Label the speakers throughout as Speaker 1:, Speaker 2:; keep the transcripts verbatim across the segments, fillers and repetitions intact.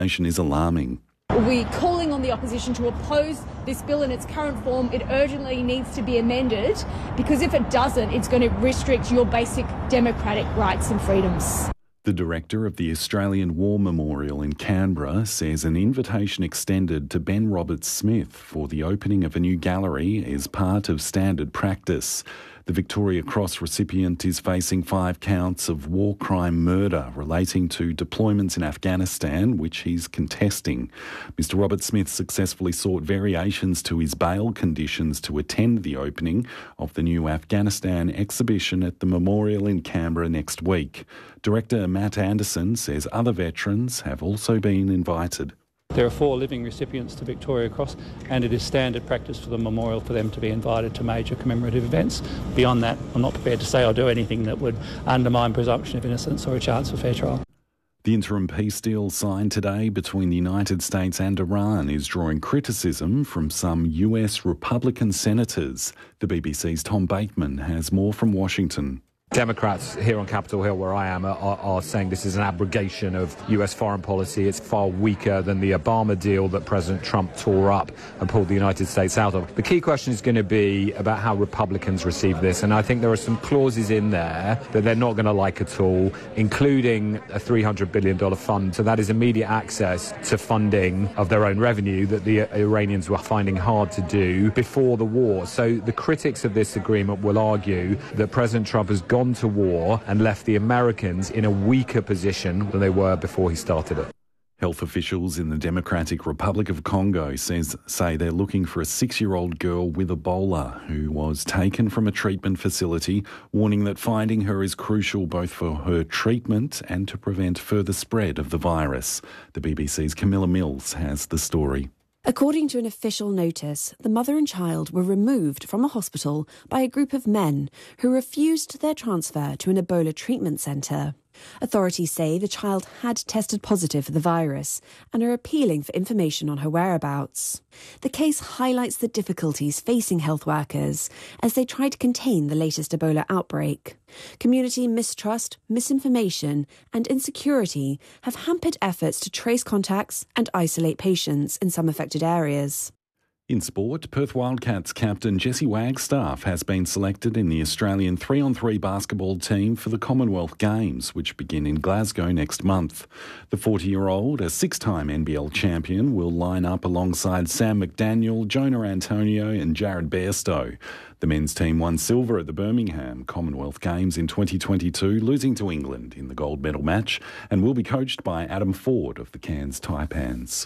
Speaker 1: is alarming.
Speaker 2: We're calling on the opposition to oppose this bill in its current form. It urgently needs to be amended because if it doesn't, it's going to restrict your basic democratic rights and freedoms.
Speaker 1: The director of the Australian War Memorial in Canberra says an invitation extended to Ben Roberts-Smith for the opening of a new gallery is part of standard practice. The Victoria Cross recipient is facing five counts of war crime murder relating to deployments in Afghanistan, which he's contesting. Mister Roberts-Smith successfully sought variations to his bail conditions to attend the opening of the new Afghanistan exhibition at the memorial in Canberra next week. Director Matt Anderson says other veterans have also been invited.
Speaker 3: There are four living recipients to Victoria Cross, and it is standard practice for the memorial for them to be invited to major commemorative events. Beyond that, I'm not prepared to say or do anything that would undermine presumption of innocence or a chance for fair trial.
Speaker 1: The interim peace deal signed today between the United States and Iran is drawing criticism from some U S Republican senators. The B B C's Tom Bateman has more from Washington.
Speaker 4: Democrats here on Capitol Hill, where I am, are, are saying this is an abrogation of U S foreign policy. It's far weaker than the Obama deal that President Trump tore up and pulled the United States out of. The key question is going to be about how Republicans receive this, and I think there are some clauses in there that they're not going to like at all, including a three hundred billion dollars fund. So that is immediate access to funding of their own revenue that the Iranians were finding hard to do before the war. So the critics of this agreement will argue that President Trump has gone to war and left the Americans in a weaker position than they were before he started it.
Speaker 1: Health officials in the Democratic Republic of Congo says, say they're looking for a six-year-old girl with Ebola who was taken from a treatment facility, warning that finding her is crucial both for her treatment and to prevent further spread of the virus. The B B C's Camilla Mills has the story.
Speaker 5: According to an official notice, the mother and child were removed from a hospital by a group of men who refused their transfer to an Ebola treatment centre. Authorities say the child had tested positive for the virus and are appealing for information on her whereabouts. The case highlights the difficulties facing health workers as they try to contain the latest Ebola outbreak. Community mistrust, misinformation and insecurity have hampered efforts to trace contacts and isolate patients in some affected areas.
Speaker 1: In sport, Perth Wildcats captain Jesse Wagstaff has been selected in the Australian three on three basketball team for the Commonwealth Games, which begin in Glasgow next month. The forty-year-old, a six-time N B L champion, will line up alongside Sam McDaniel, Jonah Antonio and Jared Bairstow. The men's team won silver at the Birmingham Commonwealth Games in twenty twenty-two, losing to England in the gold medal match, and will be coached by Adam Ford of the Cairns Taipans.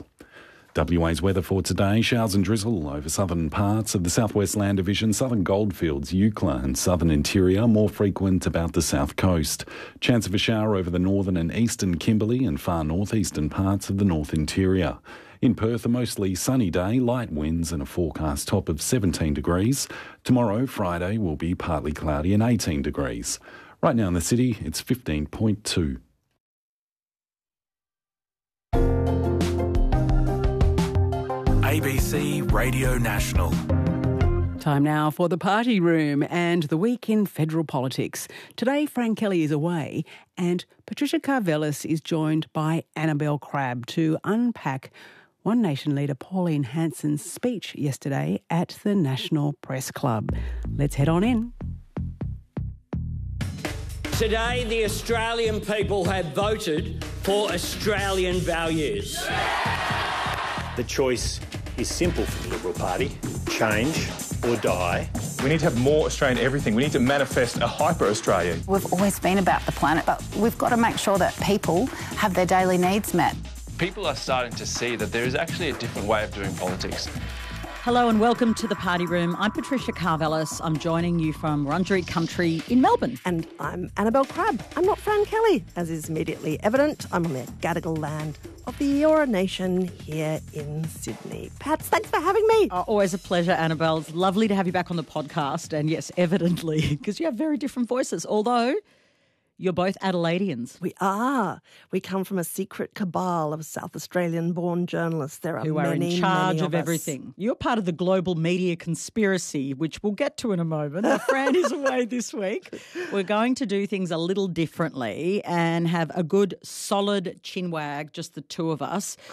Speaker 1: W A's weather for today: showers and drizzle over southern parts of the Southwest Land Division, southern Goldfields, Eucla and southern interior, more frequent about the south coast. Chance of a shower over the northern and eastern Kimberley and far northeastern parts of the north interior. In Perth, a mostly sunny day, light winds and a forecast top of seventeen degrees. Tomorrow, Friday, will be partly cloudy and eighteen degrees. Right now in the city, it's fifteen point two.
Speaker 6: A B C Radio National.
Speaker 7: Time now for the Party Room and the week in federal politics. Today, Fran Kelly is away and Patricia Karvelas is joined by Annabelle Crabb to unpack One Nation leader Pauline Hanson's speech yesterday at the National Press Club. Let's head on in.
Speaker 8: Today, the Australian people have voted for Australian values.
Speaker 9: The choice is simple for the Liberal Party: change or die.
Speaker 10: We need to have more Australian everything. We need to manifest a hyper-Australian.
Speaker 11: We've always been about the planet, but we've got to make sure that people have their daily needs met.
Speaker 12: People are starting to see that there is actually a different way of doing politics.
Speaker 13: Hello and welcome to the Party Room. I'm Patricia Karvelas. I'm joining you from Wurundjeri Country in Melbourne.
Speaker 14: And I'm Annabelle Crabb. I'm not Fran Kelly, as is immediately evident. I'm on the Gadigal land of the Eora Nation here in Sydney. Pats, thanks for having me.
Speaker 13: Oh, always a pleasure, Annabelle. It's lovely to have you back on the podcast. And yes, evidently, because you have very different voices, although You're both Adelaideans.
Speaker 14: We are. We come from a secret cabal of South Australian-born journalists. There are
Speaker 13: who
Speaker 14: many,
Speaker 13: are in charge
Speaker 14: many
Speaker 13: of,
Speaker 14: of
Speaker 13: everything. You're part of the global media conspiracy, which we'll get to in a moment. Fran is away this week. We're going to do things a little differently and have a good solid chinwag, just the two of us.